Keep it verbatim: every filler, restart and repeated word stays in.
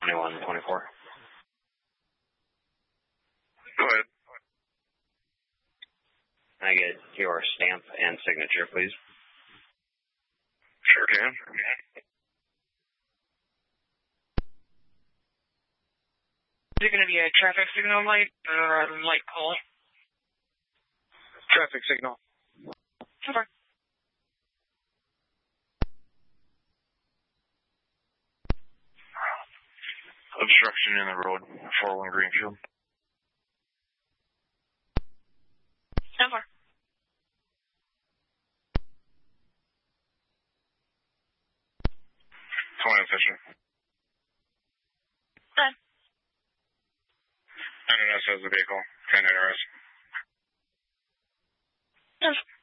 twenty-one twenty-four. Go ahead. Can I get your stamp and signature, please? Sure can. Is it going to be a traffic signal light or a light pole? Traffic signal. Okay. Obstruction in the road, four one Greenfield. Over. twenty Fisher. Done. N N S has the vehicle. ten N R S. Over.